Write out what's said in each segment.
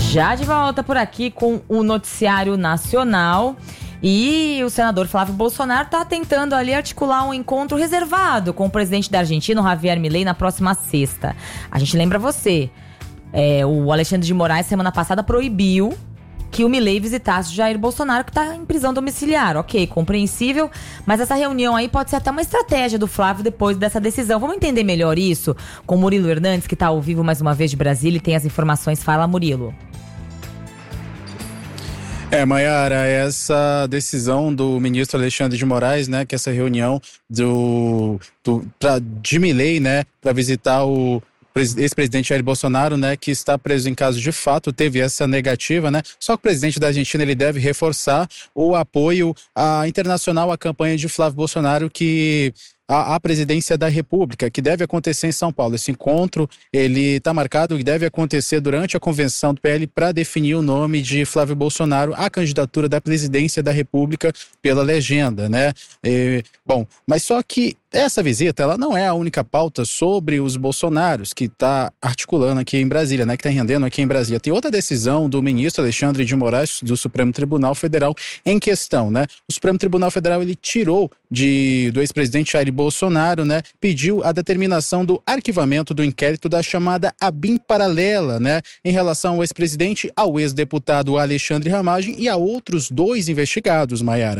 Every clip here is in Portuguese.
Já de volta por aqui com o Noticiário Nacional. E o senador Flávio Bolsonaro está tentando ali articular um encontro reservado com o presidente da Argentina, o Javier Milei, na próxima sexta. A gente lembra você, o Alexandre de Moraes, semana passada, proibiu que o Milei visitasse o Jair Bolsonaro, que está em prisão domiciliar. Ok, compreensível, mas essa reunião aí pode ser até uma estratégia do Flávio depois dessa decisão. Vamos entender melhor isso com o Murilo Hernandes, que está ao vivo mais uma vez de Brasília e tem as informações. Fala, Murilo. Mayara, essa decisão do ministro Alexandre de Moraes, né, que essa reunião de Milei, né, para visitar o ex-presidente Jair Bolsonaro, né, que está preso em caso de fato, teve essa negativa, né? Só que o presidente da Argentina, ele deve reforçar o apoio internacional à campanha de Flávio Bolsonaro, que a presidência da República, que deve acontecer em São Paulo. Esse encontro, ele está marcado e deve acontecer durante a convenção do PL para definir o nome de Flávio Bolsonaro à candidatura da presidência da República pela legenda, né? Mas só que essa visita, ela não é a única pauta sobre os Bolsonaros que está articulando aqui em Brasília, né? Que está rendendo aqui em Brasília. Tem outra decisão do ministro Alexandre de Moraes, do Supremo Tribunal Federal, em questão, né? O Supremo Tribunal Federal, ele tirou do ex-presidente Jair Bolsonaro, né? Pediu a determinação do arquivamento do inquérito da chamada ABIN paralela, né? Em relação ao ex-presidente, ao ex-deputado Alexandre Ramagem e a outros 2 investigados, Mayara.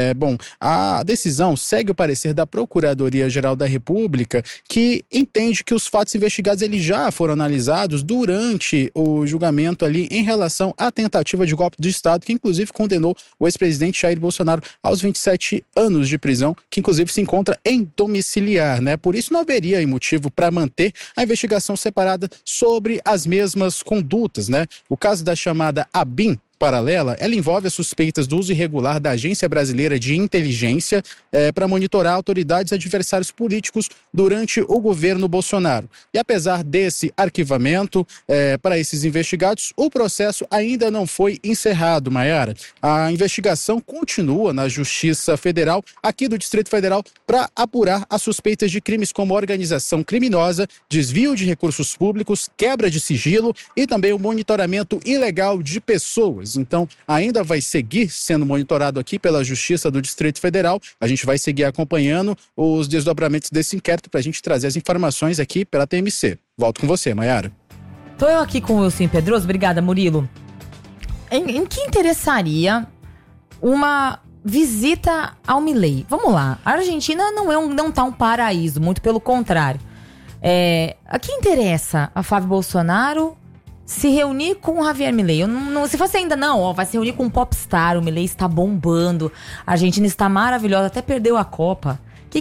A decisão segue o parecer da Procuradoria-Geral da República, que entende que os fatos investigados eles já foram analisados durante o julgamento ali em relação à tentativa de golpe do Estado, que inclusive condenou o ex-presidente Jair Bolsonaro aos 27 anos de prisão, que inclusive se encontra em domiciliar, né? Por isso não haveria motivo para manter a investigação separada sobre as mesmas condutas, né? O caso da chamada ABIN paralela, ela envolve as suspeitas do uso irregular da Agência Brasileira de Inteligência para monitorar autoridades e adversários políticos durante o governo Bolsonaro. E apesar desse arquivamento para esses investigados, o processo ainda não foi encerrado, Mayara. A investigação continua na Justiça Federal, aqui do Distrito Federal, para apurar as suspeitas de crimes como organização criminosa, desvio de recursos públicos, quebra de sigilo e também o monitoramento ilegal de pessoas. Então, ainda vai seguir sendo monitorado aqui pela Justiça do Distrito Federal. A gente vai seguir acompanhando os desdobramentos desse inquérito para a gente trazer as informações aqui pela TMC. Volto com você, Mayara. Tô eu aqui com o Wilson Pedroso. Obrigada, Murilo. Em que interessaria uma visita ao Milei? Vamos lá. A Argentina não tá um paraíso, muito pelo contrário. A que interessa a Flávio Bolsonaro se reunir com o Javier Milei? Se fosse ainda vai se reunir com um popstar, o Milei está bombando, a Argentina está maravilhosa, até perdeu a Copa. Que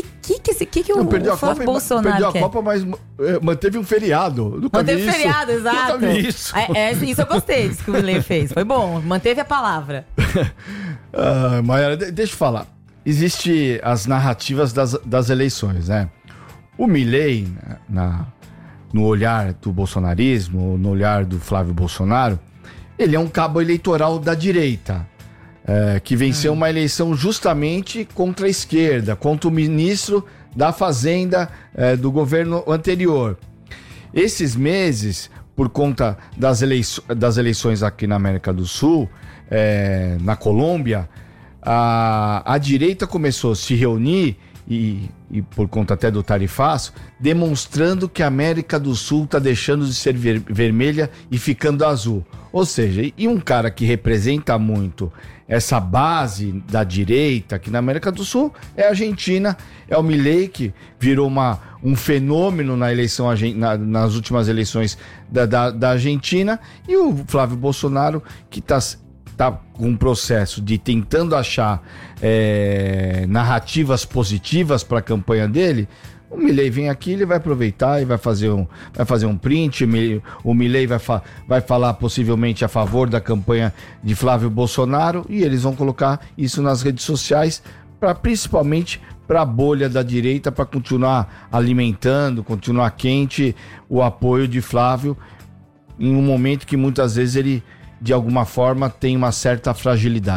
o Flávio Bolsonaro perdeu quer? A Copa, mas manteve um feriado. Manteve feriado, exato. Nunca vi isso. Isso eu gostei disso que o Milei fez. Foi bom, manteve a palavra. Mayara, deixa eu falar. Existem as narrativas das eleições, né? O Milei, no olhar do bolsonarismo, no olhar do Flávio Bolsonaro, ele é um cabo eleitoral da direita, que venceu uma eleição justamente contra a esquerda, contra o ministro da Fazenda do governo anterior. Esses meses, por conta das eleições aqui na América do Sul, na Colômbia, a direita começou a se reunir e por conta até do tarifaço, demonstrando que a América do Sul está deixando de ser vermelha e ficando azul. Ou seja, e um cara que representa muito essa base da direita aqui na América do Sul é a Argentina, é o Milei, que virou um fenômeno na eleição, nas últimas eleições da Argentina, e o Flávio Bolsonaro, que está com um processo de tentando achar narrativas positivas para a campanha dele. O Milei vem aqui, ele vai aproveitar e vai fazer um print. O Milei vai falar possivelmente a favor da campanha de Flávio Bolsonaro, e eles vão colocar isso nas redes sociais, principalmente para a bolha da direita, para continuar alimentando, continuar quente o apoio de Flávio em um momento que muitas vezes ele, de alguma forma, tem uma certa fragilidade.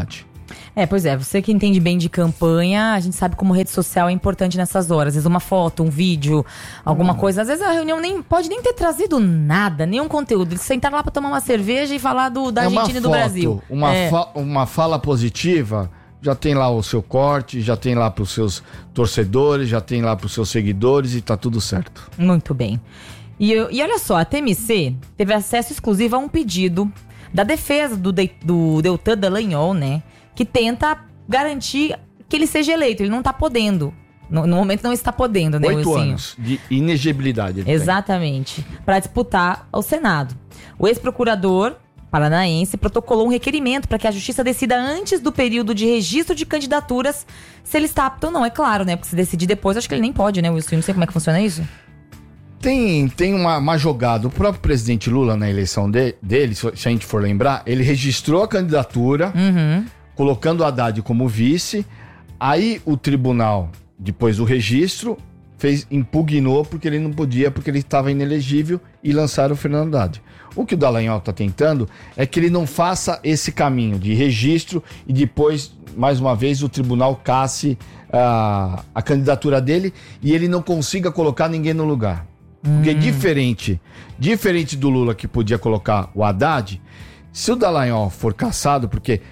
Pois é, você que entende bem de campanha, a gente sabe como rede social é importante nessas horas. Às vezes uma foto, um vídeo, alguma coisa. Às vezes a reunião pode nem ter trazido nada, nenhum conteúdo. Eles sentaram lá pra tomar uma cerveja e falar da Argentina e do Brasil. Uma fala positiva, já tem lá o seu corte, já tem lá pros seus torcedores, já tem lá pros seus seguidores e tá tudo certo. Muito bem. E olha só, a TMC teve acesso exclusivo a um pedido da defesa do Deltan Dallagnol, né? Que tenta garantir que ele seja eleito. Ele não tá podendo. No momento não está podendo, né, 8 anos de inegibilidade. Exatamente. Para disputar ao Senado. O ex-procurador paranaense protocolou um requerimento para que a justiça decida antes do período de registro de candidaturas se ele está apto ou não. É claro, né? Porque se decidir depois, acho que ele nem pode, né, Wilson? Não sei como é que funciona isso. Tem uma jogada. O próprio presidente Lula, na eleição dele, se a gente for lembrar, ele registrou a candidatura, colocando o Haddad como vice. Aí o tribunal, depois do registro, impugnou porque ele não podia, porque ele estava inelegível, e lançaram o Fernando Haddad. O que o Dallagnol está tentando é que ele não faça esse caminho de registro e depois, mais uma vez, o tribunal casse a candidatura dele e ele não consiga colocar ninguém no lugar. Porque diferente do Lula, que podia colocar o Haddad, se o Dallagnol for cassado, porque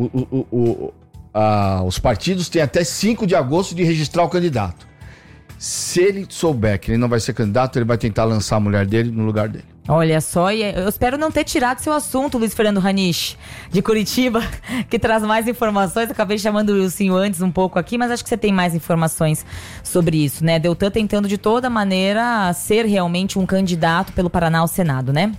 os partidos têm até 5 de agosto de registrar o candidato. Se ele souber que ele não vai ser candidato, ele vai tentar lançar a mulher dele no lugar dele. Olha só, e eu espero não ter tirado seu assunto, Luiz Fernando Ranisch, de Curitiba, que traz mais informações. Eu acabei chamando o Wilson antes um pouco aqui, mas acho que você tem mais informações sobre isso, né? Deltan tentando de toda maneira ser realmente um candidato pelo Paraná ao Senado, né?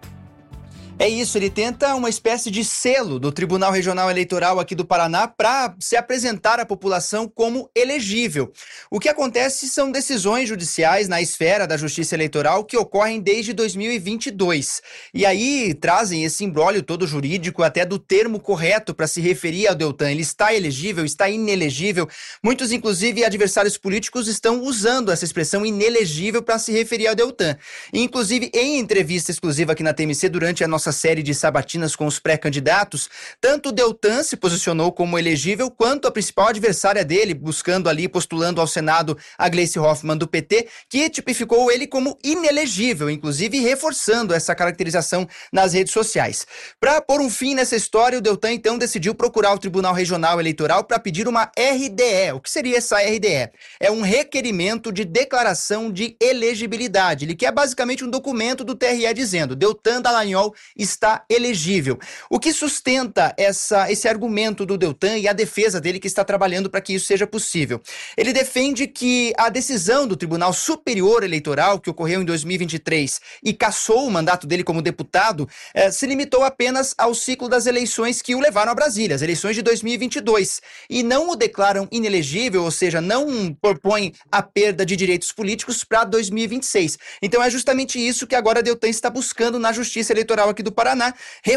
É isso, ele tenta uma espécie de selo do Tribunal Regional Eleitoral aqui do Paraná para se apresentar à população como elegível. O que acontece são decisões judiciais na esfera da Justiça Eleitoral que ocorrem desde 2022. E aí trazem esse imbróglio todo jurídico até do termo correto para se referir ao Deltan. Ele está elegível, está inelegível. Muitos, inclusive, adversários políticos estão usando essa expressão inelegível para se referir ao Deltan. E, inclusive, em entrevista exclusiva aqui na TMC, durante a nossa série de sabatinas com os pré-candidatos, tanto o Deltan se posicionou como elegível, quanto a principal adversária dele, buscando ali, postulando ao Senado, a Gleice Hoffmann do PT, que tipificou ele como inelegível, inclusive reforçando essa caracterização nas redes sociais. Para pôr um fim nessa história, o Deltan então decidiu procurar o Tribunal Regional Eleitoral para pedir uma RDE. O que seria essa RDE? É um requerimento de declaração de elegibilidade. Ele quer basicamente um documento do TRE dizendo: Deltan Dallagnol está elegível. O que sustenta esse argumento do Deltan e a defesa dele, que está trabalhando para que isso seja possível? Ele defende que a decisão do Tribunal Superior Eleitoral, que ocorreu em 2023 e cassou o mandato dele como deputado, se limitou apenas ao ciclo das eleições que o levaram a Brasília, as eleições de 2022, e não o declaram inelegível, ou seja, não propõem a perda de direitos políticos para 2026. Então é justamente isso que agora Deltan está buscando na Justiça Eleitoral aqui do Paraná,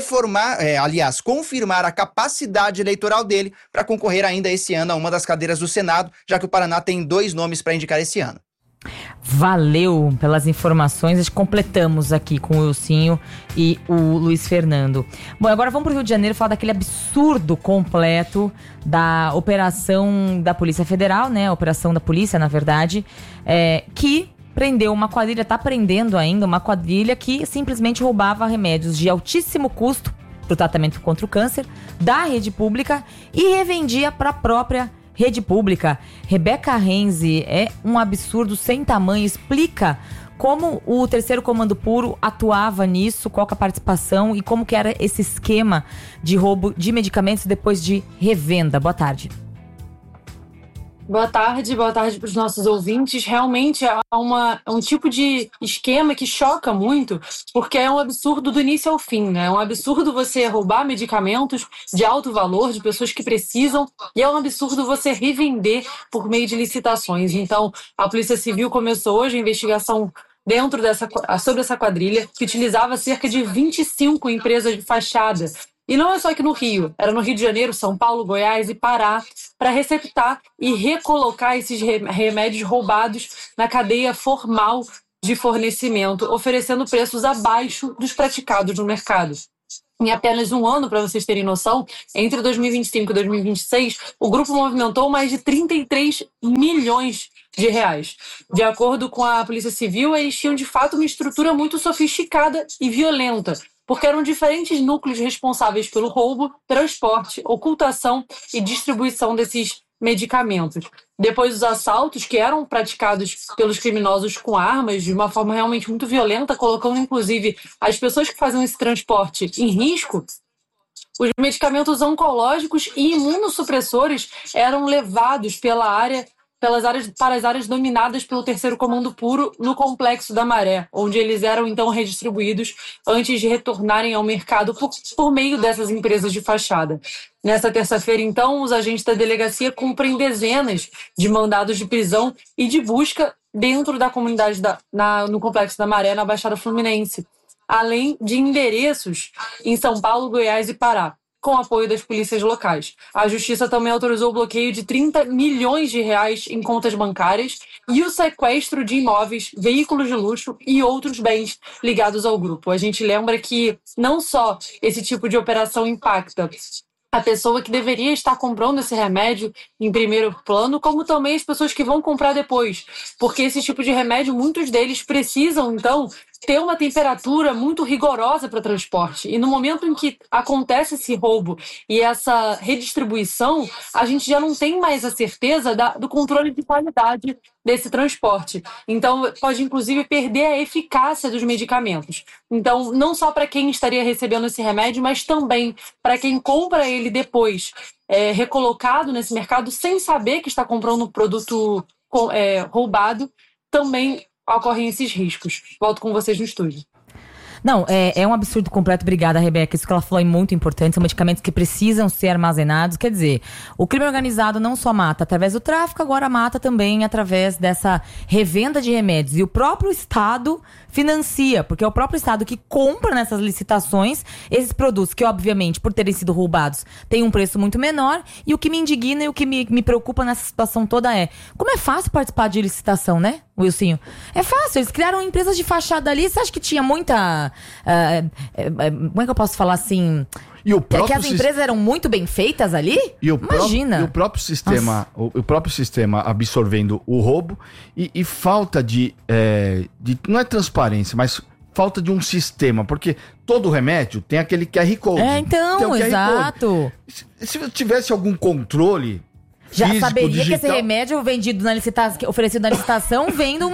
confirmar a capacidade eleitoral dele para concorrer ainda esse ano a uma das cadeiras do Senado, já que o Paraná tem 2 nomes para indicar esse ano. Valeu pelas informações, completamos aqui com o Wilsinho e o Luiz Fernando. Bom, agora vamos para o Rio de Janeiro falar daquele absurdo completo da operação da Polícia Federal, né? A operação da polícia, na verdade, que prendeu uma quadrilha, tá prendendo ainda uma quadrilha que simplesmente roubava remédios de altíssimo custo para o tratamento contra o câncer da rede pública e revendia para a própria rede pública. Rebeca Renzi, é um absurdo sem tamanho. Explica como o Terceiro Comando Puro atuava nisso, qual que é a participação e como que era esse esquema de roubo de medicamentos depois de revenda. Boa tarde. Boa tarde para os nossos ouvintes. Realmente é um tipo de esquema que choca muito, porque é um absurdo do início ao fim, né? É um absurdo você roubar medicamentos de alto valor de pessoas que precisam, e é um absurdo você revender por meio de licitações. Então, a Polícia Civil começou hoje a investigação sobre essa quadrilha, que utilizava cerca de 25 empresas de fachada. E não é só aqui no Rio, era no Rio de Janeiro, São Paulo, Goiás e Pará, para receptar e recolocar esses remédios roubados na cadeia formal de fornecimento, oferecendo preços abaixo dos praticados no mercado. Em apenas um ano, para vocês terem noção, entre 2025 e 2026, o grupo movimentou mais de 33 milhões de reais. De acordo com a Polícia Civil, eles tinham de fato uma estrutura muito sofisticada e violenta, porque eram diferentes núcleos responsáveis pelo roubo, transporte, ocultação e distribuição desses medicamentos. Depois dos assaltos, que eram praticados pelos criminosos com armas de uma forma realmente muito violenta, colocando inclusive as pessoas que faziam esse transporte em risco, os medicamentos oncológicos e imunossupressores eram levados para as áreas dominadas pelo Terceiro Comando Puro no Complexo da Maré, onde eles eram então redistribuídos antes de retornarem ao mercado por meio dessas empresas de fachada. Nesta terça-feira, então, os agentes da delegacia cumprem dezenas de mandados de prisão e de busca dentro da comunidade no Complexo da Maré, na Baixada Fluminense, além de endereços em São Paulo, Goiás e Pará, com apoio das polícias locais. A Justiça também autorizou o bloqueio de 30 milhões de reais em contas bancárias e o sequestro de imóveis, veículos de luxo e outros bens ligados ao grupo. A gente lembra que não só esse tipo de operação impacta a pessoa que deveria estar comprando esse remédio em primeiro plano, como também as pessoas que vão comprar depois. Porque esse tipo de remédio, muitos deles precisam, então, ter uma temperatura muito rigorosa para transporte. E no momento em que acontece esse roubo e essa redistribuição, a gente já não tem mais a certeza do controle de qualidade desse transporte. Então, pode inclusive perder a eficácia dos medicamentos. Então, não só para quem estaria recebendo esse remédio, mas também para quem compra ele depois, recolocado nesse mercado, sem saber que está comprando um produto roubado, também ocorrem esses riscos. Volto com vocês no estúdio. Não, é um absurdo completo. Obrigada, Rebeca. Isso que ela falou é muito importante. São medicamentos que precisam ser armazenados. Quer dizer, o crime organizado não só mata através do tráfico, agora mata também através dessa revenda de remédios. E o próprio Estado financia, porque é o próprio Estado que compra nessas licitações esses produtos que, obviamente, por terem sido roubados, têm um preço muito menor. E o que me indigna e o que me preocupa nessa situação toda é como é fácil participar de licitação, né, Wilsinho? É fácil, eles criaram empresas de fachada ali. Você acha que tinha muita... como é que eu posso falar assim? E o próprio que as empresas eram muito bem feitas ali? Imagina. E o próprio sistema, o próprio sistema absorvendo o roubo e falta de não é transparência, mas falta de um sistema, porque todo remédio tem aquele QR Code. Então, exato. Se tivesse algum controle, já físico, saberia digital, que esse remédio vendido na licitação, oferecido na licitação, vem de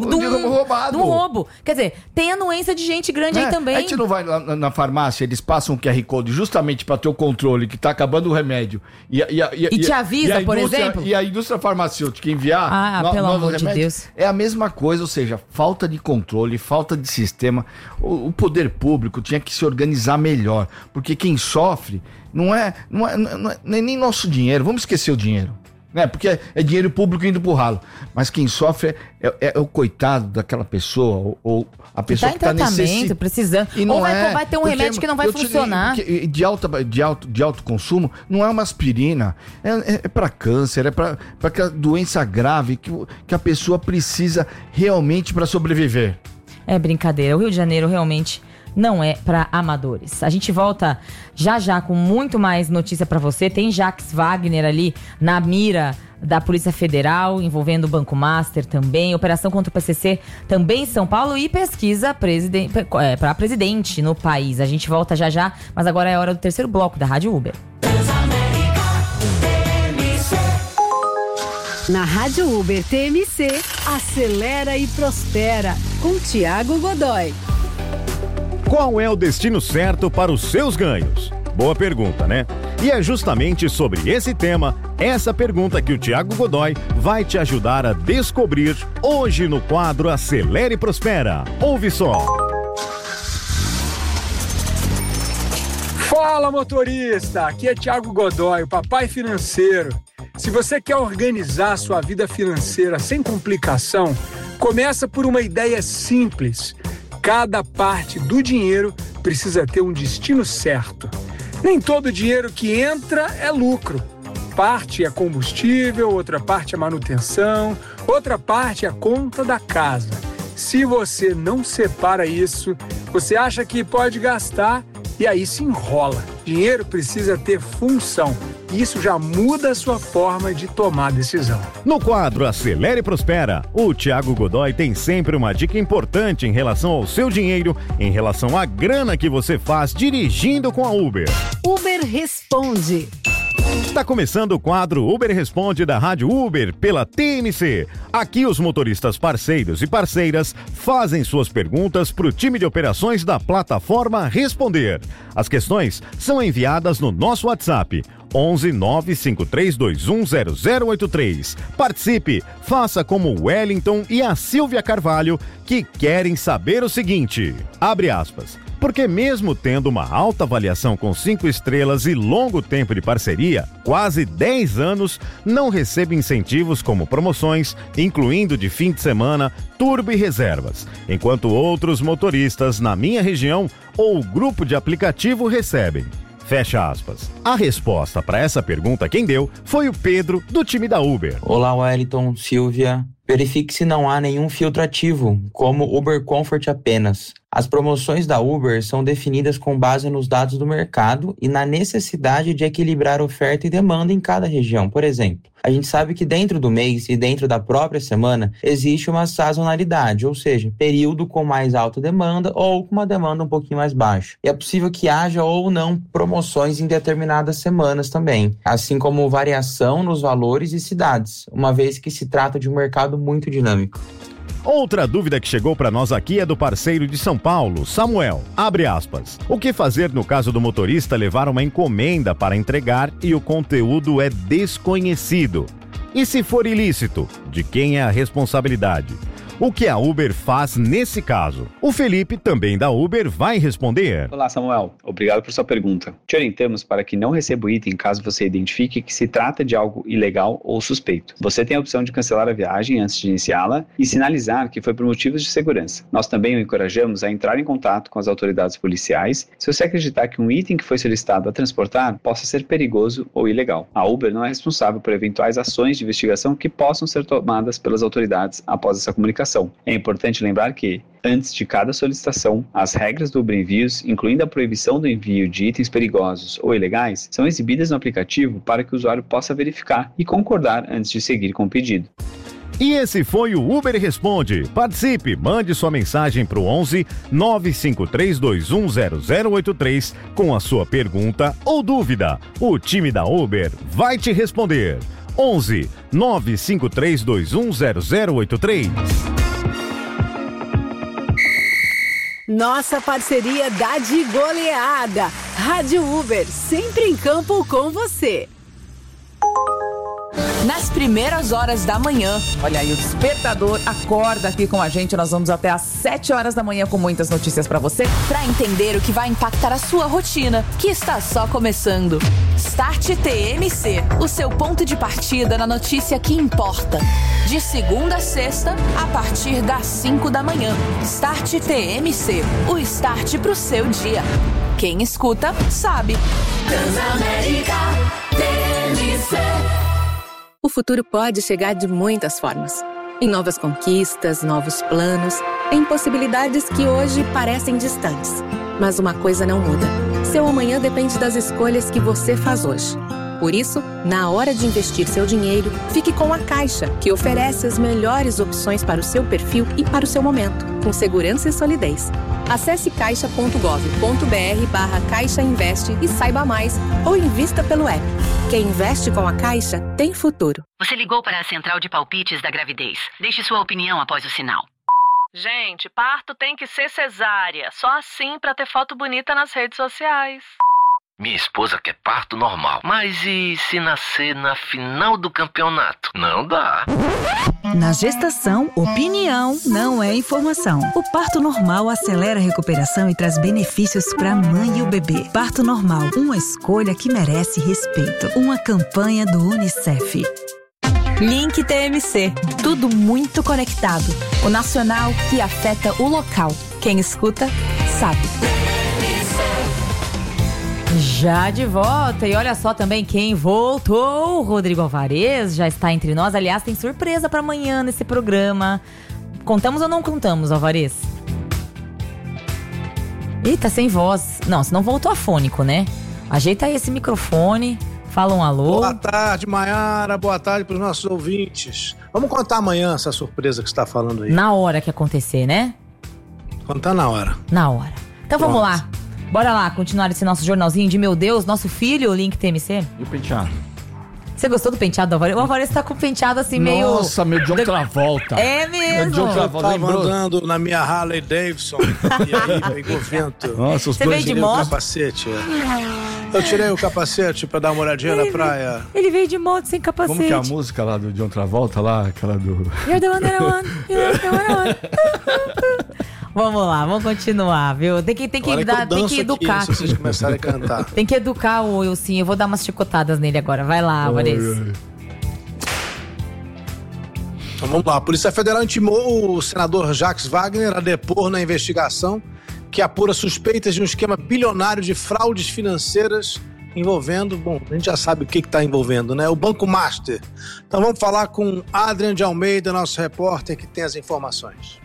um roubo. Quer dizer, tem anuência de gente grande aí também. A gente não vai lá na farmácia, eles passam um QR Code justamente para ter o controle que tá acabando o remédio. E te avisa, por exemplo? E a indústria farmacêutica enviar pelo amor remédios, de Deus. É a mesma coisa, ou seja, falta de controle, falta de sistema. O poder público tinha que se organizar melhor, porque quem sofre não é nem nosso dinheiro. Vamos esquecer o dinheiro, né? Porque é dinheiro público indo pro ralo. Mas quem sofre é o coitado daquela pessoa, ou a pessoa que tá necessitando, precisando. E não vai ter um remédio que não vai funcionar. De alto consumo, não é uma aspirina. É para câncer, é para aquela doença grave que a pessoa precisa realmente para sobreviver. É brincadeira. O Rio de Janeiro realmente não é para amadores. A gente volta já com muito mais notícia para você. Tem Jacques Wagner ali na mira da Polícia Federal, envolvendo o Banco Master também. Operação contra o PCC também em São Paulo e pesquisa para presidente no país. A gente volta já, mas agora é a hora do terceiro bloco da Rádio Uber. Na Rádio Uber TMC, acelera e prospera com Thiago Godoy. Qual é o destino certo para os seus ganhos? Boa pergunta, né? E é justamente sobre esse tema, essa pergunta que o Thiago Godoy vai te ajudar a descobrir hoje no quadro Acelera e Prospera. Ouve só. Fala, motorista! Aqui é Thiago Godoy, o papai financeiro. Se você quer organizar sua vida financeira sem complicação, começa por uma ideia simples. Cada parte do dinheiro precisa ter um destino certo. Nem todo dinheiro que entra é lucro. Parte é combustível, outra parte é manutenção, outra parte é a conta da casa. Se você não separa isso, você acha que pode gastar e aí se enrola. Dinheiro precisa ter função. Isso já muda a sua forma de tomar decisão. No quadro Acelera e Prospera, o Thiago Godoy tem sempre uma dica importante em relação ao seu dinheiro, em relação à grana que você faz dirigindo com a Uber. Uber Responde. Está começando o quadro Uber Responde da Rádio Uber pela TMC. Aqui os motoristas parceiros e parceiras fazem suas perguntas para o time de operações da plataforma Responder. As questões são enviadas no nosso WhatsApp 11 953210083. Participe, faça como o Wellington e a Silvia Carvalho, que querem saber o seguinte, abre aspas, porque mesmo tendo uma alta avaliação com 5 estrelas e longo tempo de parceria, quase 10 anos, não recebe incentivos como promoções, incluindo de fim de semana, turbo e reservas, enquanto outros motoristas na minha região ou grupo de aplicativo recebem. Fecha aspas. A resposta para essa pergunta quem deu foi o Pedro, do time da Uber. Olá, Wellington, Silvia. Verifique se não há nenhum filtro ativo, como Uber Comfort apenas. As promoções da Uber são definidas com base nos dados do mercado e na necessidade de equilibrar oferta e demanda em cada região. Por exemplo, a gente sabe que dentro do mês e dentro da própria semana existe uma sazonalidade, ou seja, período com mais alta demanda ou com uma demanda um pouquinho mais baixa. E é possível que haja ou não promoções em determinadas semanas também, assim como variação nos valores e cidades, uma vez que se trata de um mercado muito dinâmico. Outra dúvida que chegou para nós aqui é do parceiro de São Paulo, Samuel. Abre aspas. O que fazer no caso do motorista levar uma encomenda para entregar e o conteúdo é desconhecido? E se for ilícito, de quem é a responsabilidade? O que a Uber faz nesse caso? O Felipe, também da Uber, vai responder. Olá, Samuel. Obrigado por sua pergunta. Te orientamos para que não receba o item caso você identifique que se trata de algo ilegal ou suspeito. Você tem a opção de cancelar a viagem antes de iniciá-la e sinalizar que foi por motivos de segurança. Nós também o encorajamos a entrar em contato com as autoridades policiais se você acreditar que um item que foi solicitado a transportar possa ser perigoso ou ilegal. A Uber não é responsável por eventuais ações de investigação que possam ser tomadas pelas autoridades após essa comunicação. É importante lembrar que, antes de cada solicitação, as regras do Uber Envios, incluindo a proibição do envio de itens perigosos ou ilegais, são exibidas no aplicativo para que o usuário possa verificar e concordar antes de seguir com o pedido. E esse foi o Uber Responde. Participe, mande sua mensagem para o 11 953210083 com a sua pergunta ou dúvida. O time da Uber vai te responder. 11 953210083. Nossa parceria dá de goleada. Rádio Uber, sempre em campo com você. Nas primeiras horas da manhã. Olha aí, o despertador acorda aqui com a gente. Nós vamos até às 7 horas da manhã com muitas notícias pra você. Pra entender o que vai impactar a sua rotina, que está só começando. Start TMC, o seu ponto de partida na notícia que importa. De segunda a sexta, a partir das 5 da manhã. Start TMC, o start pro seu dia. Quem escuta, sabe. Transamérica TMC. O futuro pode chegar de muitas formas. Em novas conquistas, novos planos, em possibilidades que hoje parecem distantes. Mas uma coisa não muda. Seu amanhã depende das escolhas que você faz hoje. Por isso, na hora de investir seu dinheiro, fique com a Caixa, que oferece as melhores opções para o seu perfil e para o seu momento, com segurança e solidez. Acesse caixa.gov.br/Caixa Investe e saiba mais, ou invista pelo app. Quem investe com a Caixa tem futuro. Você ligou para a Central de Palpites da Gravidez. Deixe sua opinião após o sinal. Gente, parto tem que ser cesárea. Só assim pra ter foto bonita nas redes sociais. Minha esposa quer parto normal. Mas e se nascer na final do campeonato? Não dá. Na gestação, opinião não é informação. O parto normal acelera a recuperação e traz benefícios para a mãe e o bebê. Parto normal, uma escolha que merece respeito. Uma campanha do UNICEF. Link TMC, tudo muito conectado. O nacional que afeta o local. Quem escuta, sabe. Já de volta, e olha só também quem voltou, o Rodrigo Alvarez já está entre nós. Aliás, tem surpresa para amanhã nesse programa. Contamos ou não contamos, Alvarez? Ih, tá sem voz. Não, você não voltou afônico, né? Ajeita aí esse microfone, fala um alô. Boa tarde, Maiara, boa tarde pros nossos ouvintes. Vamos contar amanhã essa surpresa que você tá falando aí. Na hora que acontecer, né? Contar na hora. Na hora. Então vamos lá. Bora lá, continuar esse nosso jornalzinho de Meu Deus, nosso filho, o Link TMC. E o penteado? Você gostou do penteado do Alvarez? O Alvarez tá com o penteado assim meio... Nossa, meio John Travolta. É mesmo. Eu tava andando na minha Harley Davidson e aí pegou vento. Nossa, os Você veio de moto? Capacete. Eu tirei o capacete pra dar uma olhadinha na praia. Ele veio de moto sem capacete. Como que é a música lá do John Travolta lá? Aquela do... You're the one that I want. You're the one I want. Vamos lá, vamos continuar, viu? Tem que educar. Aqui, se vocês começarem a cantar. Tem que educar o Wilson. Eu vou dar umas chicotadas nele agora. Vai lá, Alvarez. Então vamos lá. A Polícia Federal intimou o senador Jacques Wagner a depor na investigação que apura suspeitas de um esquema bilionário de fraudes financeiras envolvendo, bom, a gente já sabe o que está envolvendo, né? O Banco Master. Então vamos falar com Adrian de Almeida, nosso repórter, que tem as informações.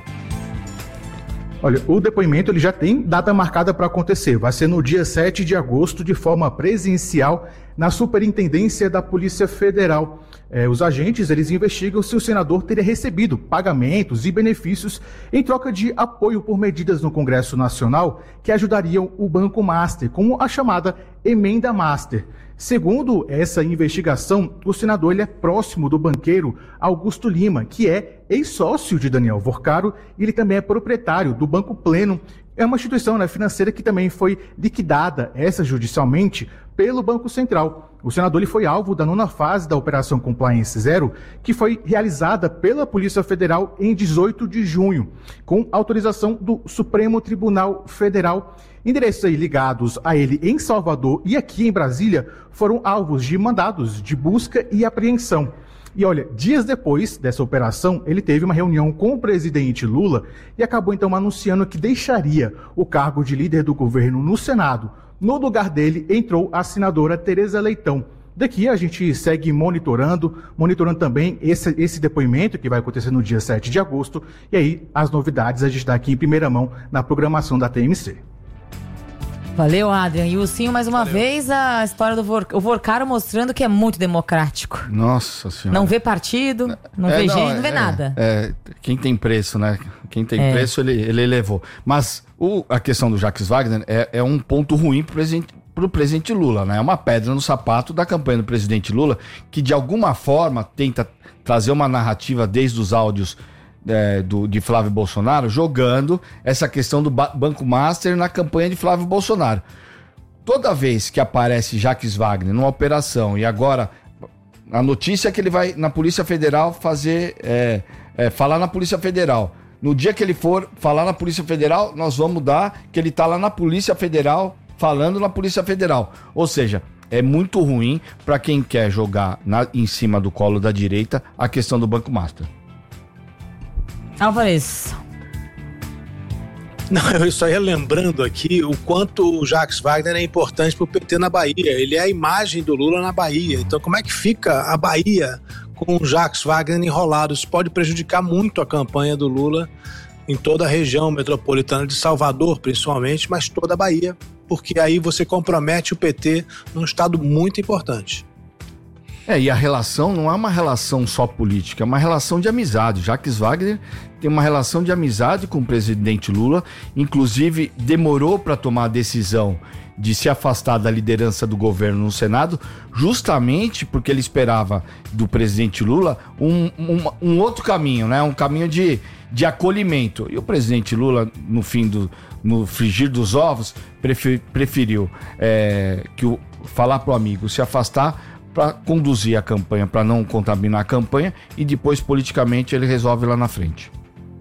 Olha, o depoimento ele já tem data marcada para acontecer. Vai ser no dia 7 de agosto, de forma presencial, na Superintendência da Polícia Federal. Os agentes eles investigam se o senador teria recebido pagamentos e benefícios em troca de apoio por medidas no Congresso Nacional que ajudariam o Banco Master, como a chamada Emenda Master. Segundo essa investigação, o senador ele é próximo do banqueiro Augusto Lima, que é ex-sócio de Daniel Vorcaro, e ele também é proprietário do Banco Pleno. É uma instituição financeira que também foi liquidada extrajudicialmente pelo Banco Central. O senador ele foi alvo da 9ª fase da Operação Compliance Zero, que foi realizada pela Polícia Federal em 18 de junho, com autorização do Supremo Tribunal Federal. Endereços aí ligados a ele em Salvador e aqui em Brasília foram alvos de mandados de busca e apreensão. E olha, dias depois dessa operação, ele teve uma reunião com o presidente Lula e acabou então anunciando que deixaria o cargo de líder do governo no Senado. No lugar dele entrou a senadora Tereza Leitão. Daqui a gente segue monitorando também esse depoimento que vai acontecer no dia 7 de agosto. E aí as novidades a gente dá aqui em primeira mão na programação da TMC. Valeu, Adrian. E o Sim, mais uma vez, a história do Vorcaro mostrando que é muito democrático. Nossa Senhora. Não vê partido, não vê gente, não vê nada. Quem tem preço, né? Quem tem preço, ele elevou. Mas a questão do Jacques Wagner é um ponto ruim pro presidente Lula, né? É uma pedra no sapato da campanha do presidente Lula, que de alguma forma tenta trazer uma narrativa desde os áudios de Flávio Bolsonaro, jogando essa questão do Banco Master na campanha de Flávio Bolsonaro. Toda vez que aparece Jacques Wagner numa operação, e agora a notícia é que ele vai na Polícia Federal falar na Polícia Federal. No dia que ele for falar na Polícia Federal, nós vamos dar que ele tá lá na Polícia Federal, falando na Polícia Federal. Ou seja, é muito ruim para quem quer jogar em cima do colo da direita a questão do Banco Master. Alvarez. Não, eu só ia lembrando aqui o quanto o Jacques Wagner é importante para o PT na Bahia. Ele é a imagem do Lula na Bahia. Então, como é que fica a Bahia com o Jacques Wagner enrolado? Isso pode prejudicar muito a campanha do Lula em toda a região metropolitana de Salvador, principalmente, mas toda a Bahia, porque aí você compromete o PT num estado muito importante. E a relação não é uma relação só política, é uma relação de amizade. Jacques Wagner tem uma relação de amizade com o presidente Lula, inclusive demorou para tomar a decisão de se afastar da liderança do governo no Senado, justamente porque ele esperava do presidente Lula um outro caminho, né? Um caminho de acolhimento. E o presidente Lula, no frigir dos ovos, preferiu falar pro amigo se afastar para conduzir a campanha, para não contaminar a campanha, e depois politicamente ele resolve lá na frente.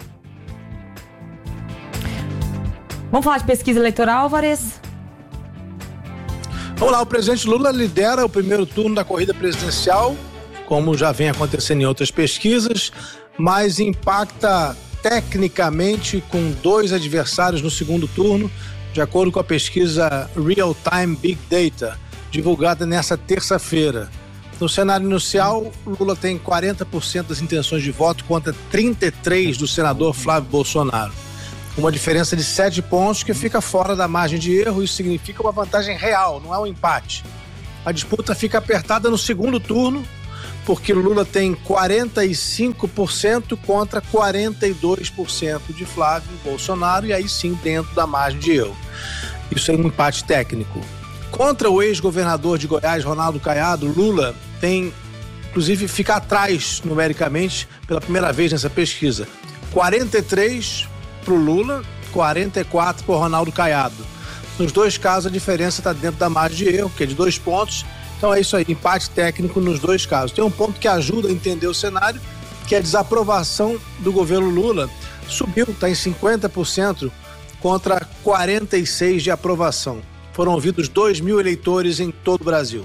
Vamos falar de pesquisa eleitoral, Alvarez? Vamos lá, o presidente Lula lidera o primeiro turno da corrida presidencial, como já vem acontecendo em outras pesquisas, mas impacta tecnicamente com 2 adversários no segundo turno, de acordo com a pesquisa Real Time Big Data, divulgada nessa terça-feira. No cenário inicial, Lula tem 40% das intenções de voto contra 33% do senador Flávio Bolsonaro. Uma diferença de 7 pontos que fica fora da margem de erro. Isso significa uma vantagem real, não é um empate. A disputa fica apertada no segundo turno, porque Lula tem 45% contra 42% de Flávio Bolsonaro, e aí sim dentro da margem de erro. Isso é um empate técnico. Contra o ex-governador de Goiás, Ronaldo Caiado, Lula tem, inclusive, fica atrás numericamente pela primeira vez nessa pesquisa. 43 para o Lula, 44 para o Ronaldo Caiado. Nos dois casos a diferença está dentro da margem de erro, que é de 2 pontos. Então é isso aí, empate técnico nos dois casos. Tem um ponto que ajuda a entender o cenário, que é a desaprovação do governo Lula. Subiu, está em 50% contra 46% de aprovação. Foram ouvidos 2.000 eleitores em todo o Brasil.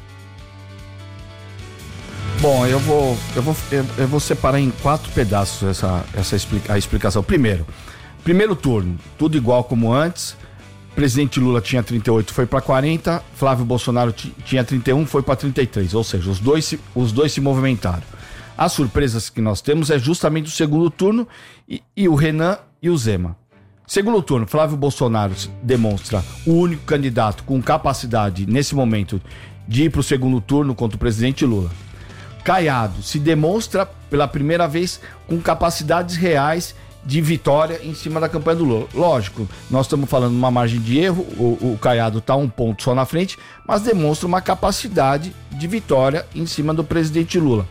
Bom, eu vou separar em 4 pedaços a explicação. Primeiro turno, tudo igual como antes. Presidente Lula tinha 38, foi para 40. Flávio Bolsonaro tinha 31, foi para 33. Ou seja, os dois se movimentaram. As surpresas que nós temos é justamente o segundo turno e o Renan e o Zema. Segundo turno, Flávio Bolsonaro demonstra o único candidato com capacidade, nesse momento, de ir para o segundo turno contra o presidente Lula. Caiado se demonstra pela primeira vez com capacidades reais de vitória em cima da campanha do Lula. Lógico, nós estamos falando de uma margem de erro, o Caiado está 1 ponto só na frente, mas demonstra uma capacidade de vitória em cima do presidente Lula.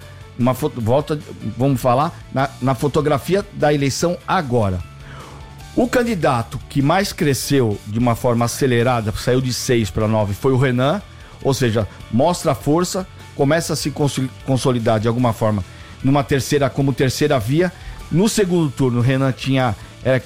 Vamos falar na fotografia da eleição agora. O candidato que mais cresceu de uma forma acelerada, saiu de 6 para 9, foi o Renan, ou seja, mostra a força, começa a se consolidar de alguma forma como terceira via. No segundo turno, o Renan tinha,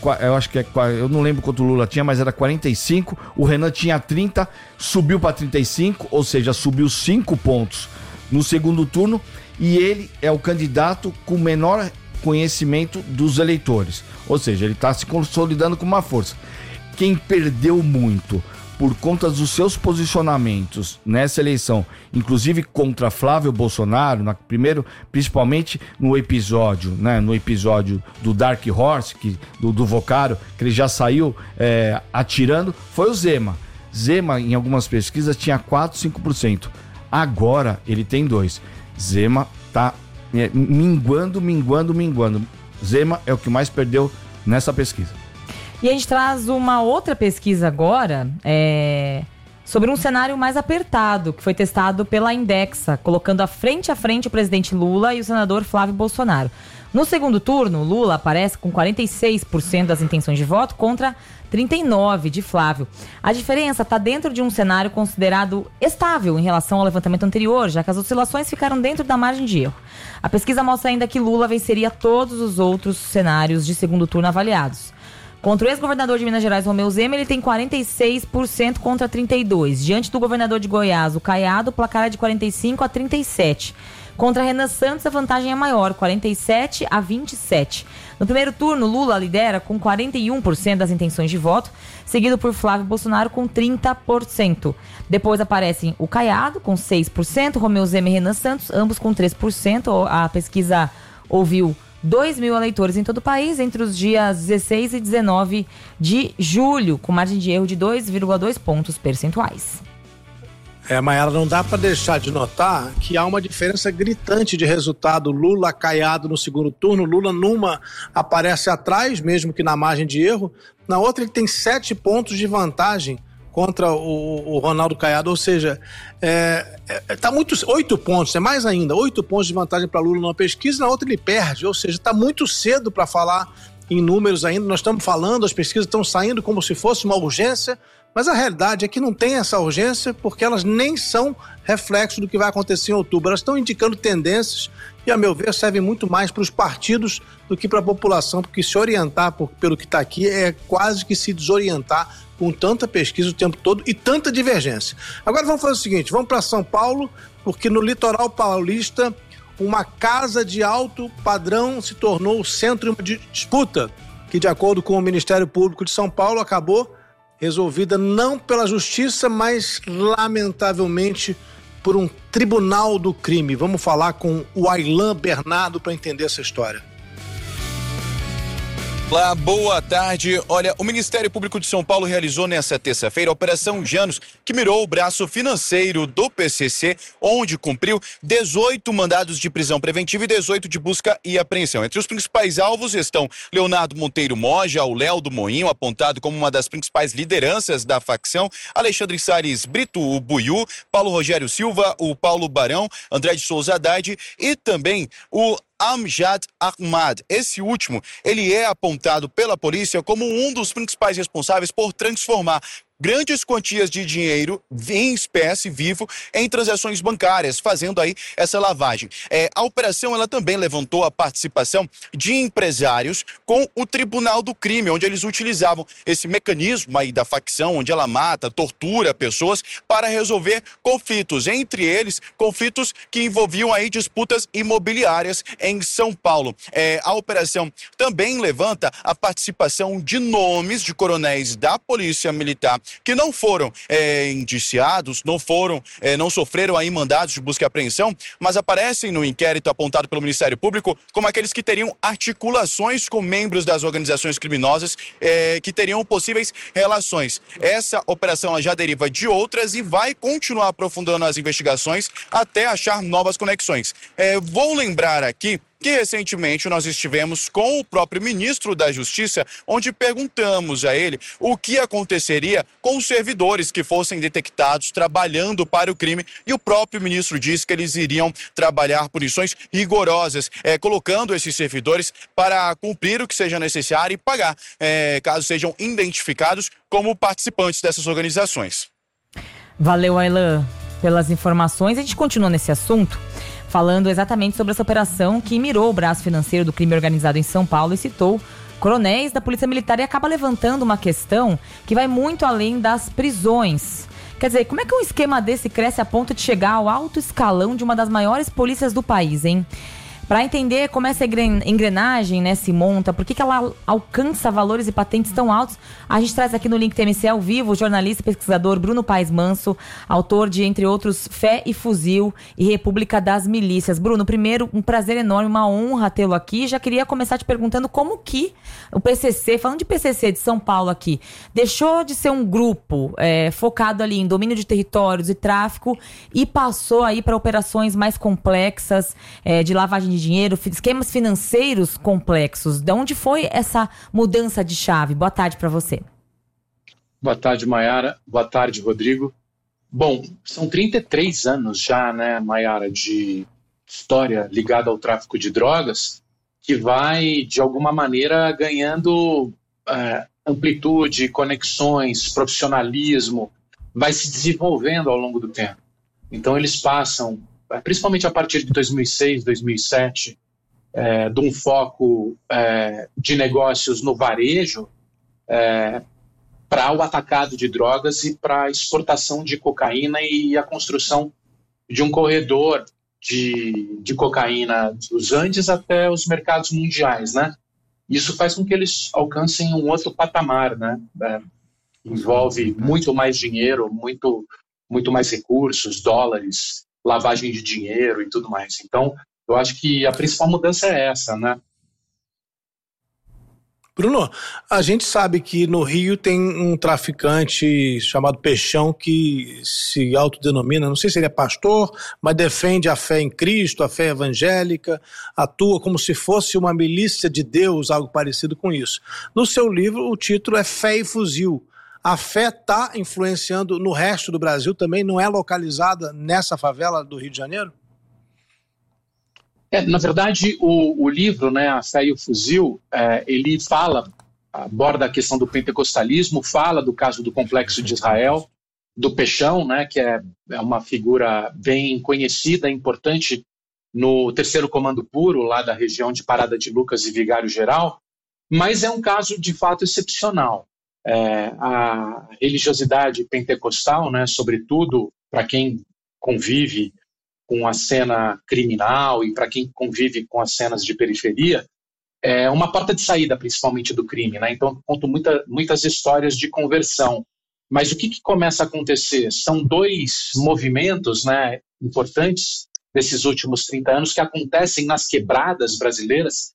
eu não lembro quanto o Lula tinha, mas era 45, o Renan tinha 30, subiu para 35, ou seja, subiu 5 pontos no segundo turno, e ele é o candidato com menor conhecimento dos eleitores, ou seja, ele está se consolidando com uma força. Quem perdeu muito por conta dos seus posicionamentos nessa eleição, inclusive contra Flávio Bolsonaro, principalmente no episódio do Dark Horse, do Vocaro, que ele já saiu atirando, foi o Zema. Zema, em algumas pesquisas, tinha 4, 5%. Agora ele tem 2%. Zema está minguando. Zema é o que mais perdeu nessa pesquisa. E a gente traz uma outra pesquisa agora sobre um cenário mais apertado, que foi testado pela Indexa, colocando frente a frente o presidente Lula e o senador Flávio Bolsonaro. No segundo turno, Lula aparece com 46% das intenções de voto contra 39% de Flávio. A diferença está dentro de um cenário considerado estável em relação ao levantamento anterior, já que as oscilações ficaram dentro da margem de erro. A pesquisa mostra ainda que Lula venceria todos os outros cenários de segundo turno avaliados. Contra o ex-governador de Minas Gerais, Romeu Zema, ele tem 46% contra 32%. Diante do governador de Goiás, o Caiado, o placar é de 45% a 37%. Contra Renan Santos, a vantagem é maior, 47% a 27%. No primeiro turno, Lula lidera com 41% das intenções de voto, seguido por Flávio Bolsonaro com 30%. Depois aparecem o Caiado com 6%, Romeu Zema e Renan Santos, ambos com 3%. A pesquisa ouviu 2.000 eleitores em todo o país entre os dias 16 e 19 de julho, com margem de erro de 2,2 pontos percentuais. Maiara, não dá para deixar de notar que há uma diferença gritante de resultado. Lula Caiado no segundo turno, Lula numa aparece atrás, mesmo que na margem de erro. Na outra ele tem 7 pontos de vantagem contra o Ronaldo Caiado, ou seja, tá 8 pontos, é mais ainda, 8 pontos de vantagem para Lula numa pesquisa, na outra ele perde, ou seja, está muito cedo para falar em números ainda. Nós estamos falando, as pesquisas estão saindo como se fosse uma urgência, mas a realidade é que não tem essa urgência, porque elas nem são reflexo do que vai acontecer em outubro. Elas estão indicando tendências e, a meu ver, servem muito mais para os partidos do que para a população, porque se orientar pelo que está aqui é quase que se desorientar com tanta pesquisa o tempo todo e tanta divergência. Agora vamos fazer o seguinte, vamos para São Paulo, porque no litoral paulista uma casa de alto padrão se tornou o centro de disputa, que, de acordo com o Ministério Público de São Paulo, acabou resolvida não pela justiça, mas, lamentavelmente, por um tribunal do crime. Vamos falar com o Aylan Bernardo para entender essa história. Olá, boa tarde. Olha, o Ministério Público de São Paulo realizou nesta terça-feira a Operação Janus, que mirou o braço financeiro do PCC, onde cumpriu 18 mandados de prisão preventiva e 18 de busca e apreensão. Entre os principais alvos estão Leonardo Monteiro Moja, o Léo do Moinho, apontado como uma das principais lideranças da facção, Alexandre Salles Brito, o Buiú, Paulo Rogério Silva, o Paulo Barão, André de Souza Haddad e também o Amjad Ahmad. Esse último, ele é apontado pela polícia como um dos principais responsáveis por transformar grandes quantias de dinheiro em espécie vivo em transações bancárias, fazendo aí essa lavagem. A operação, ela também levantou a participação de empresários com o Tribunal do Crime, onde eles utilizavam esse mecanismo aí da facção, onde ela mata, tortura pessoas para resolver conflitos, entre eles conflitos que envolviam aí disputas imobiliárias em São Paulo. A operação também levanta a participação de nomes de coronéis da Polícia Militar que não foram indiciados, não sofreram aí mandados de busca e apreensão, mas aparecem no inquérito apontado pelo Ministério Público como aqueles que teriam articulações com membros das organizações criminosas, que teriam possíveis relações. Essa operação já deriva de outras e vai continuar aprofundando as investigações até achar novas conexões. Vou lembrar aqui que recentemente nós estivemos com o próprio ministro da Justiça, onde perguntamos a ele o que aconteceria com os servidores que fossem detectados trabalhando para o crime, e o próprio ministro disse que eles iriam trabalhar punições rigorosas, colocando esses servidores para cumprir o que seja necessário e pagar, caso sejam identificados como participantes dessas organizações. Valeu, Aylan, pelas informações. A gente continua nesse assunto, falando exatamente sobre essa operação que mirou o braço financeiro do crime organizado em São Paulo e citou coronéis da Polícia Militar, e acaba levantando uma questão que vai muito além das prisões. Quer dizer, como é que um esquema desse cresce a ponto de chegar ao alto escalão de uma das maiores polícias do país, hein? Para entender como essa engrenagem, né, se monta, por que ela alcança valores e patentes tão altos, a gente traz aqui no Link TMC ao vivo o jornalista e pesquisador Bruno Paes Manso, autor de, entre outros, Fé e Fuzil e República das Milícias. Bruno, primeiro, um prazer enorme, uma honra tê-lo aqui. Já queria começar te perguntando como que o PCC, falando de PCC de São Paulo aqui, deixou de ser um grupo focado ali em domínio de territórios e tráfico e passou aí para operações mais complexas, de lavagem de dinheiro, esquemas financeiros complexos. De onde foi essa mudança de chave? Boa tarde para você. Boa tarde, Maiara. Boa tarde, Rodrigo. Bom, são 33 anos já, né, Maiara, de história ligada ao tráfico de drogas, que vai, de alguma maneira, ganhando amplitude, conexões, profissionalismo, vai se desenvolvendo ao longo do tempo. Então, eles passam, principalmente a partir de 2006, 2007, de um foco de negócios no varejo para o atacado de drogas e para a exportação de cocaína e a construção de um corredor de cocaína dos Andes até os mercados mundiais, né? Isso faz com que eles alcancem um outro patamar, né? Envolve muito mais dinheiro, muito mais recursos, dólares, lavagem de dinheiro e tudo mais. Então, eu acho que a principal mudança é essa, né? Bruno, a gente sabe que no Rio tem um traficante chamado Peixão que se autodenomina, não sei se ele é pastor, mas defende a fé em Cristo, a fé evangélica, atua como se fosse uma milícia de Deus, algo parecido com isso. No seu livro, o título é Fé e Fuzil. A fé está influenciando no resto do Brasil também? Não é localizada nessa favela do Rio de Janeiro? Na verdade, o livro, né, A Fé e o Fuzil, ele aborda a questão do pentecostalismo, fala do caso do Complexo de Israel, do Peixão, né, que é uma figura bem conhecida, importante no 3º Comando Puro, lá da região de Parada de Lucas e Vigário Geral, mas é um caso de fato excepcional. A religiosidade pentecostal, né, sobretudo para quem convive com a cena criminal e para quem convive com as cenas de periferia, é uma porta de saída, principalmente do crime, né? Então, conto muitas histórias de conversão. Mas o que começa a acontecer? São dois movimentos, né, importantes desses últimos 30 anos que acontecem nas quebradas brasileiras,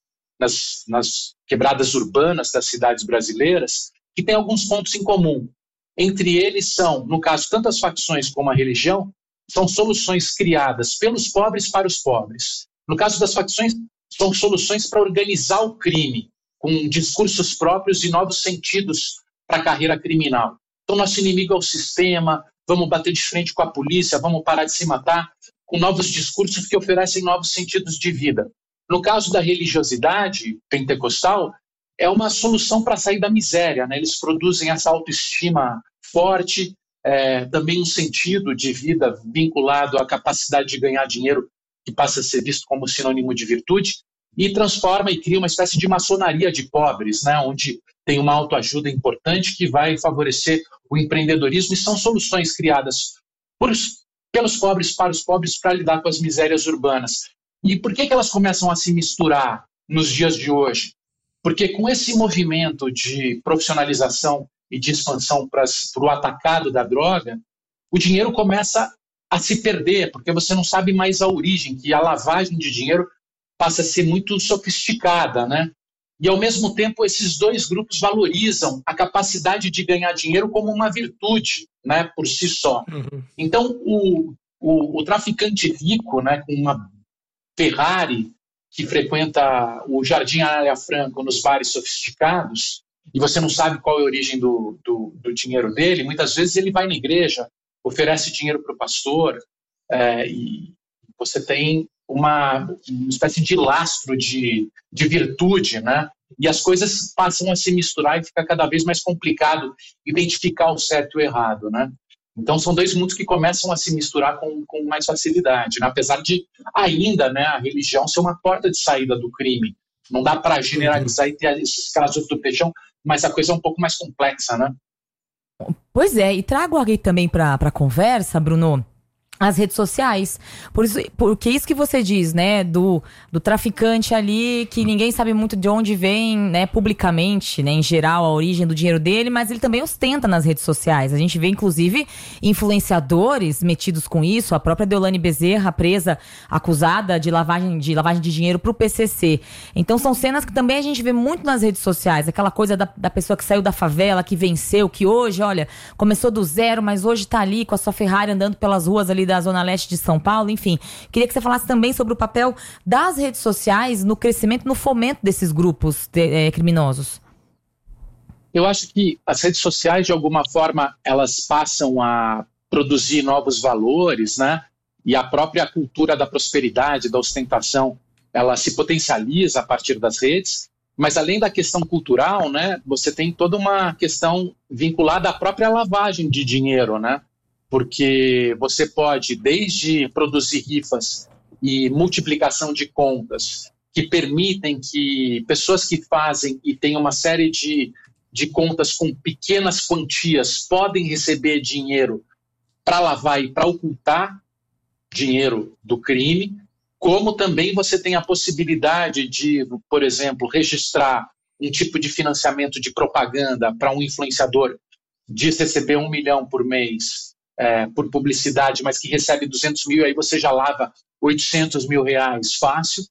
nas quebradas urbanas das cidades brasileiras, que tem alguns pontos em comum. Entre eles são, no caso, tanto as facções como a religião, são soluções criadas pelos pobres para os pobres. No caso das facções, são soluções para organizar o crime, com discursos próprios e novos sentidos para a carreira criminal. Então, nosso inimigo é o sistema, vamos bater de frente com a polícia, vamos parar de se matar, com novos discursos que oferecem novos sentidos de vida. No caso da religiosidade pentecostal, é uma solução para sair da miséria, né? Eles produzem essa autoestima forte, também um sentido de vida vinculado à capacidade de ganhar dinheiro, que passa a ser visto como sinônimo de virtude, e transforma e cria uma espécie de maçonaria de pobres, né? Onde tem uma autoajuda importante que vai favorecer o empreendedorismo, e são soluções criadas pelos pobres para os pobres para lidar com as misérias urbanas. E por que elas começam a se misturar nos dias de hoje? Porque com esse movimento de profissionalização e de expansão para o atacado da droga, o dinheiro começa a se perder, porque você não sabe mais a origem, que a lavagem de dinheiro passa a ser muito sofisticada, né? E, ao mesmo tempo, esses dois grupos valorizam a capacidade de ganhar dinheiro como uma virtude, né, por si só. Então, o traficante rico, né, com uma Ferrari, que frequenta o Jardim Anália Franco nos bares sofisticados, e você não sabe qual é a origem do dinheiro dele, muitas vezes ele vai na igreja, oferece dinheiro para o pastor, e você tem uma espécie de lastro de virtude, né? E as coisas passam a se misturar e fica cada vez mais complicado identificar o certo e o errado, né? Então são dois mundos que começam a se misturar com mais facilidade, né? Apesar de ainda, né, a religião ser uma porta de saída do crime. Não dá para generalizar e ter esses casos do peixão, mas a coisa é um pouco mais complexa, né? Pois é, e trago aqui também para a conversa, Bruno, as redes sociais. Porque isso que você diz, né, do traficante ali, que ninguém sabe muito de onde vem, né, publicamente, né, em geral, a origem do dinheiro dele, mas ele também ostenta nas redes sociais. A gente vê, inclusive, influenciadores metidos com isso, a própria Deolane Bezerra, presa, acusada de lavagem de dinheiro pro PCC. Então, são cenas que também a gente vê muito nas redes sociais, aquela coisa da pessoa que saiu da favela, que venceu, que hoje, olha, começou do zero, mas hoje tá ali com a sua Ferrari andando pelas ruas ali da Zona Leste de São Paulo, enfim. Queria que você falasse também sobre o papel das redes sociais no crescimento, no fomento desses grupos criminosos. Eu acho que as redes sociais, de alguma forma, elas passam a produzir novos valores, né? E a própria cultura da prosperidade, da ostentação, ela se potencializa a partir das redes. Mas além da questão cultural, né, você tem toda uma questão vinculada à própria lavagem de dinheiro, né? Porque você pode, desde produzir rifas e multiplicação de contas, que permitem que pessoas que fazem e têm uma série de contas com pequenas quantias podem receber dinheiro para lavar e para ocultar dinheiro do crime, como também você tem a possibilidade de, por exemplo, registrar um tipo de financiamento de propaganda para um influenciador, diz receber 1 milhão por mês, por publicidade, mas que recebe 200 mil, aí você já lava 800 mil reais fácil,